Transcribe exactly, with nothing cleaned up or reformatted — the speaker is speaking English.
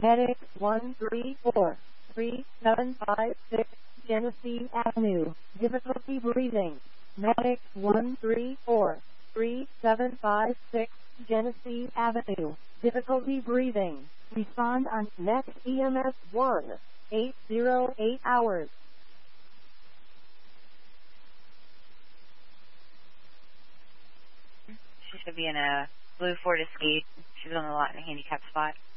Medic one three four three seven five six Genesee Avenue. Difficulty breathing. Medic one three four three seven five six Genesee Avenue. Difficulty breathing. Respond on next E M S one eight zero eight hours. She should be in a blue Ford Escape. She's on the lot in a handicapped spot.